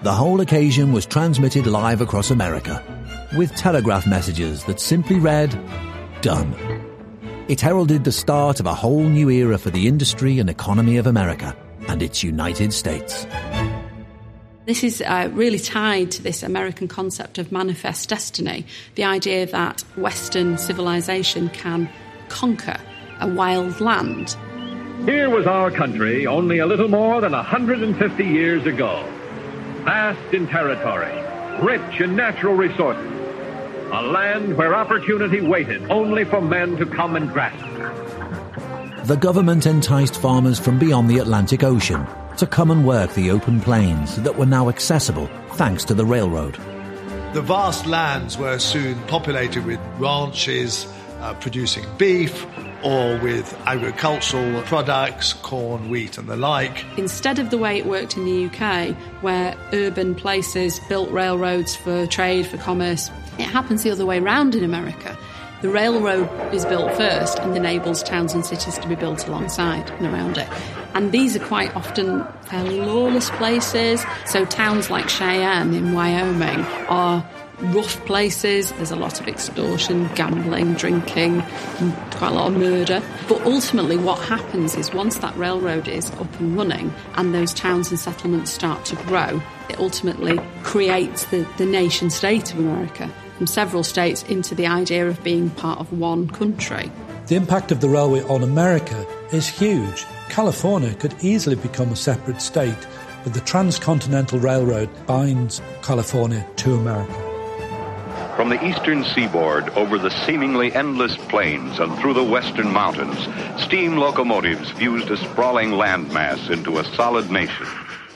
The whole occasion was transmitted live across America, with telegraph messages that simply read, "Done." It heralded the start of a whole new era for the industry and economy of America and its United States. This is really tied to this American concept of manifest destiny, the idea that Western civilization can conquer a wild land. Here was our country only a little more than 150 years ago. Vast in territory, rich in natural resources, a land where opportunity waited only for men to come and grasp it. The government enticed farmers from beyond the Atlantic Ocean to come and work the open plains that were now accessible thanks to the railroad. The vast lands were soon populated with ranches producing beef or with agricultural products, corn, wheat and the like. Instead of the way it worked in the UK, where urban places built railroads for trade, for commerce, it happens the other way around in America. The railroad is built first and enables towns and cities to be built alongside and around it. And these are quite often fairly lawless places. So towns like Cheyenne in Wyoming are rough places. There's a lot of extortion, gambling, drinking, and quite a lot of murder. But ultimately what happens is once that railroad is up and running and those towns and settlements start to grow, it ultimately creates the nation state of America, from several states into the idea of being part of one country. The impact of the railway on America is huge. California could easily become a separate state, but the Transcontinental Railroad binds California to America. From the eastern seaboard over the seemingly endless plains and through the western mountains, steam locomotives fused a sprawling landmass into a solid nation.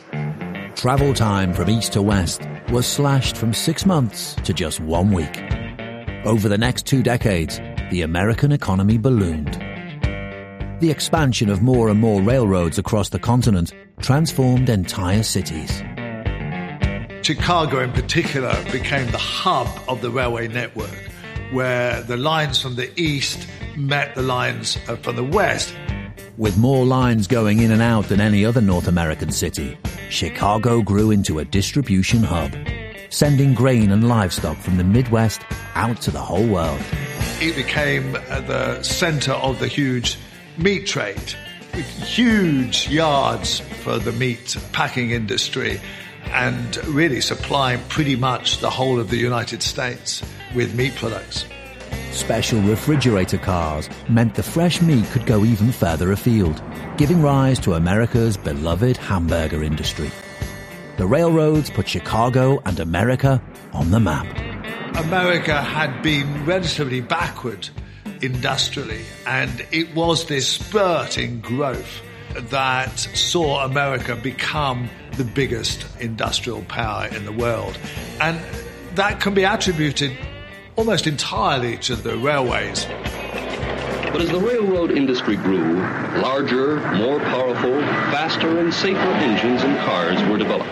Travel time from east to west was slashed from 6 months to just 1 week. Over the next 2 decades, the American economy ballooned. The expansion of more and more railroads across the continent transformed entire cities. Chicago in particular became the hub of the railway network, where the lines from the east met the lines from the west. With more lines going in and out than any other North American city, Chicago grew into a distribution hub, sending grain and livestock from the Midwest out to the whole world. It became the center of the huge meat trade, with huge yards for the meat packing industry, and really supplying pretty much the whole of the United States with meat products. Special refrigerator cars meant the fresh meat could go even further afield, giving rise to America's beloved hamburger industry. The railroads put Chicago and America on the map. America had been relatively backward industrially, and it was this spurt in growth that saw America become the biggest industrial power in the world. And that can be attributed almost entirely to the railways. But as the railroad industry grew, larger, more powerful, faster and safer engines and cars were developed.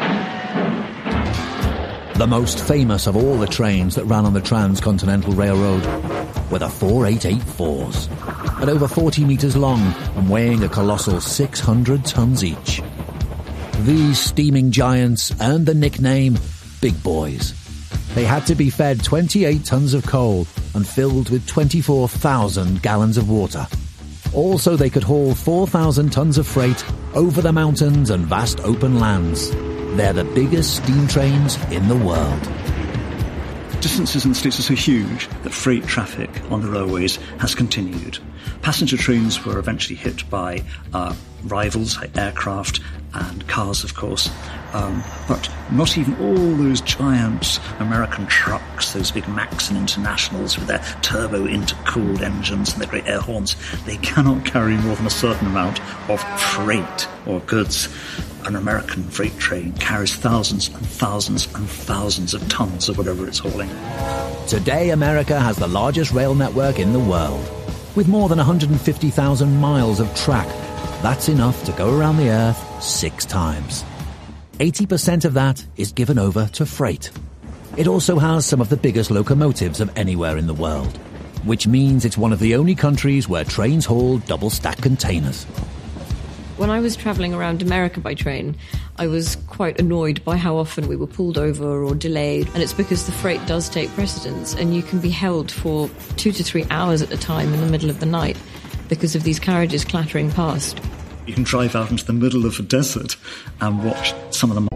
The most famous of all the trains that ran on the Transcontinental Railroad were the 4884s, at over 40 metres long and weighing a colossal 600 tons each. These steaming giants earned the nickname Big Boys. They had to be fed 28 tons of coal and filled with 24,000 gallons of water. Also, they could haul 4,000 tons of freight over the mountains and vast open lands. They're the biggest steam trains in the world. Distances in the States are so huge that freight traffic on the railways has continued. Passenger trains were eventually hit by rivals like aircraft and cars, of course. But not even all those giant American trucks, those big Max and Internationals with their turbo-intercooled engines and their great air horns, they cannot carry more than a certain amount of freight or goods. An American freight train carries thousands and thousands and thousands of tons of whatever it's hauling. Today, America has the largest rail network in the world, with more than 150,000 miles of track. That's enough to go around the Earth 6 times. 80% of that is given over to freight. It also has some of the biggest locomotives of anywhere in the world, which means it's one of the only countries where trains haul double-stack containers. When I was travelling around America by train, I was quite annoyed by how often we were pulled over or delayed, and it's because the freight does take precedence, and you can be held for 2 to 3 hours at a time in the middle of the night because of these carriages clattering past. You can drive out into the middle of a desert and watch some of them.